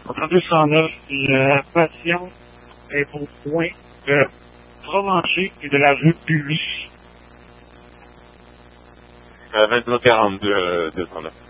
En 209, la station est au point de Provencher et de la rue Buis. 2342 209.